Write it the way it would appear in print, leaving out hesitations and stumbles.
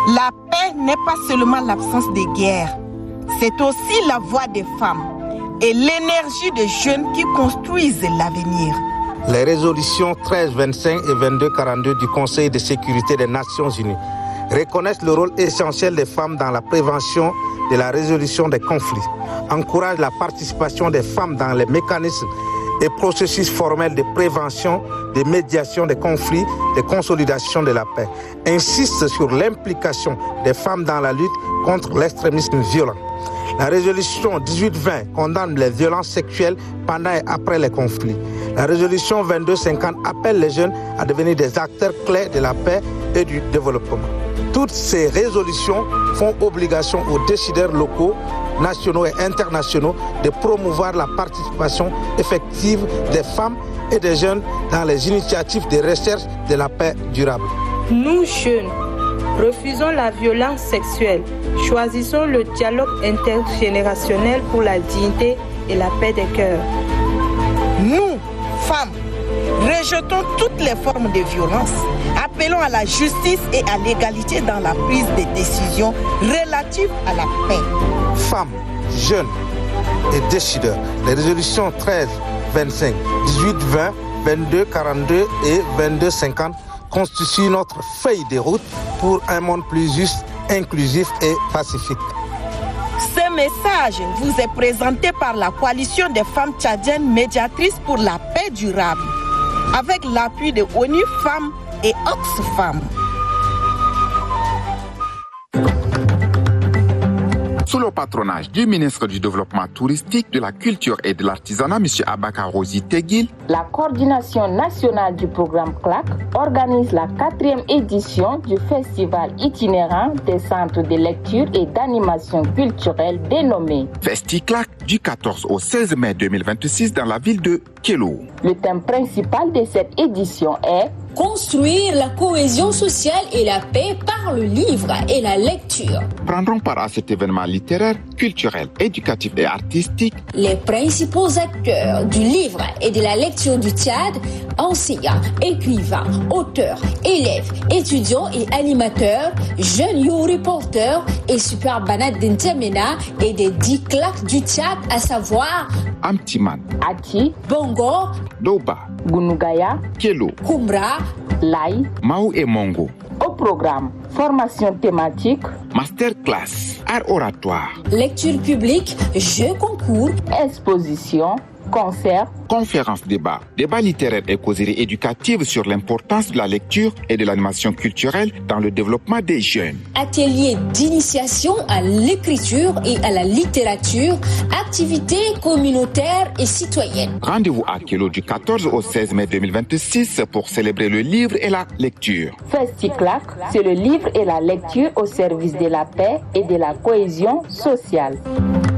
La paix n'est pas seulement l'absence de guerre, c'est aussi la voix des femmes et l'énergie des jeunes qui construisent l'avenir. Les résolutions 1325 et 2242 du Conseil de sécurité des Nations Unies reconnaissent le rôle essentiel des femmes dans la prévention de la résolution des conflits, encouragent la participation des femmes dans les mécanismes et processus formels de prévention, de médiation des conflits, de consolidation de la paix, insistent sur l'implication des femmes dans la lutte contre l'extrémisme violent. La résolution 1820 condamne les violences sexuelles pendant et après les conflits. La résolution 2250 appelle les jeunes à devenir des acteurs clés de la paix et du développement. Toutes ces résolutions font obligation aux décideurs locaux, nationaux et internationaux de promouvoir la participation effective des femmes et des jeunes dans les initiatives de recherche de la paix durable. Nous, jeunes, refusons la violence sexuelle. Choisissons le dialogue intergénérationnel pour la dignité et la paix des cœurs. Nous, femmes, rejetons toutes les formes de violence. Appelons à la justice et à l'égalité dans la prise de décisions relatives à la paix. Femmes, jeunes et décideurs, les résolutions 13, 25, 18, 20, 22, 42 et 22, 50 constituent notre feuille de route pour un monde plus juste, inclusif et pacifique. Ce message vous est présenté par la coalition des femmes tchadiennes médiatrices pour la paix durable, avec l'appui de ONU Femmes et Oxfam. Sous le patronage du ministre du Développement touristique, de la Culture et de l'Artisanat, M. Abakar Rosi Teguil, la coordination nationale du programme CLAC organise la 4e édition du festival itinérant des centres de lecture et d'animation culturelle dénommé FestiCLAC du 14 au 16 mai 2026 dans la ville de Kélo. Le thème principal de cette édition est construire la cohésion sociale et la paix par le livre et la lecture. Prendront part à cet événement littéraire, culturel, éducatif et artistique les principaux acteurs du livre et de la lecture du Tchad, enseignants, écrivains, auteurs, élèves, étudiants et animateurs, jeunes reporters et super banat d'Intemena et des 10 claques du Tchad, à savoir Amtiman, Ati, Bongo, Doba, Gunugaya, Kélo, Kumbra, Lai, Mao et Mongo. Au programme, formation thématique, masterclass, art oratoire, lecture publique, jeux concours, exposition, concert, conférences débat, débats littéraires et causeries éducatives sur l'importance de la lecture et de l'animation culturelle dans le développement des jeunes. Ateliers d'initiation à l'écriture et à la littérature, activités communautaires et citoyennes. Rendez-vous à Kélo du 14 au 16 mai 2026 pour célébrer le livre et la lecture. FestiCLAC, c'est le livre et la lecture au service de la paix et de la cohésion sociale.